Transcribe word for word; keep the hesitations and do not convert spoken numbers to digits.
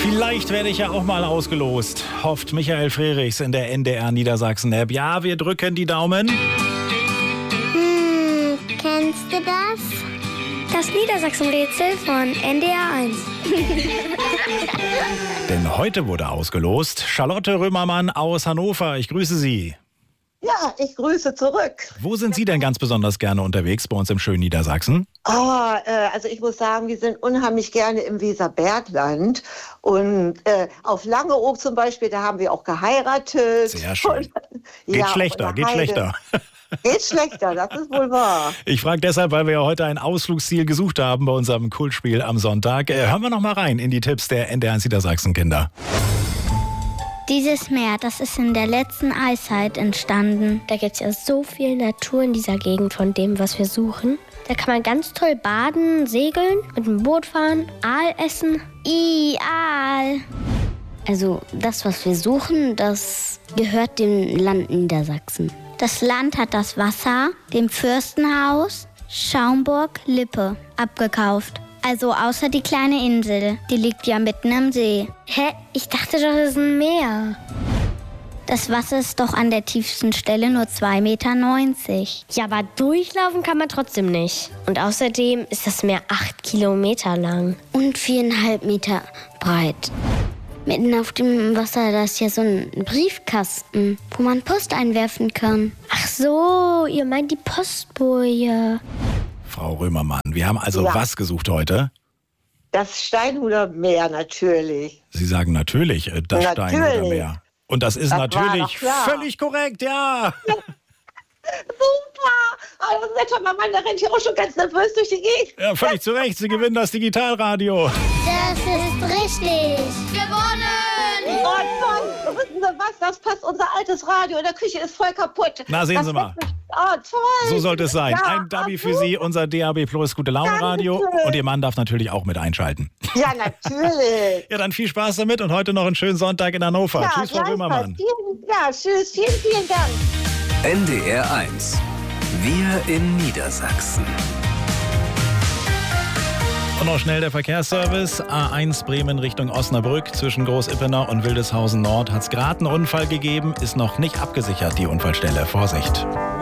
Vielleicht werde ich ja auch mal ausgelost, hofft Michael Frerichs in der N D R Niedersachsen-App. Ja, wir drücken die Daumen. Hm, kennst du das? Das Niedersachsen-Rätsel von N D R eins. Denn heute wurde ausgelost Charlotte Römermann aus Hannover. Ich grüße Sie. Ja, ich grüße zurück. Wo sind Sie denn ganz besonders gerne unterwegs bei uns im schönen Niedersachsen? Oh, äh, also ich muss sagen, wir sind unheimlich gerne im Weserbergland. Und äh, auf Langeoog zum Beispiel, da haben wir auch geheiratet. Sehr schön. Und, geht ja, schlechter, geht Heide. schlechter. Geht schlechter, das ist wohl wahr. Ich frage deshalb, weil wir ja heute ein Ausflugsziel gesucht haben bei unserem Kultspiel am Sonntag. Äh, hören wir noch mal rein in die Tipps der N D R eins Niedersachsen-Kinder. Dieses Meer, das ist in der letzten Eiszeit entstanden. Da gibt es ja so viel Natur in dieser Gegend von dem, was wir suchen. Da kann man ganz toll baden, segeln, mit dem Boot fahren, Aal essen. I, Aal. Also das, was wir suchen, das gehört dem Land Niedersachsen. Das Land hat das Wasser dem Fürstenhaus Schaumburg-Lippe abgekauft. Also außer die kleine Insel, die liegt ja mitten im See. Hä? Ich dachte doch, das ist ein Meer. Das Wasser ist doch an der tiefsten Stelle nur zwei Meter neunzig. Ja, aber durchlaufen kann man trotzdem nicht. Und außerdem ist das Meer acht Kilometer lang. Und viereinhalb Meter breit. Mitten auf dem Wasser, da ist ja so ein Briefkasten, wo man Post einwerfen kann. Ach so, ihr meint die Postboje. Frau Römermann, wir haben also Ja. was gesucht heute? Das Steinhuder Meer natürlich. Sie sagen natürlich, äh, das Natürlich. Steinhuder Meer. Und das ist Das war doch natürlich klar. völlig korrekt, ja. Super! Also netter Mann, der rennt hier auch schon ganz nervös durch die Gegend. Ja, völlig zu Recht, Sie gewinnen das Digitalradio. Das ist richtig. Oh toll! Wissen Sie was? Das passt. Unser altes Radio in der Küche ist voll kaputt. Na, sehen das Sie mal. Oh, toll! So sollte es sein. Ja, Ein Dubi für absolut. Sie, unser D A B Plus Gute Laune Radio. Dankeschön. Und Ihr Mann darf natürlich auch mit einschalten. Ja, natürlich. Ja, dann viel Spaß damit und heute noch einen schönen Sonntag in Hannover. Ja, Tschüss, Frau gleichfalls. Römermann. Vielen, ja, tschüss. Vielen, vielen Dank. N D R eins. Wir in Niedersachsen. Und noch schnell der Verkehrsservice. A eins Bremen Richtung Osnabrück. Zwischen Groß-Ippenau und Wildeshausen Nord hat es gerade einen Unfall gegeben. Ist noch nicht abgesichert, die Unfallstelle. Vorsicht.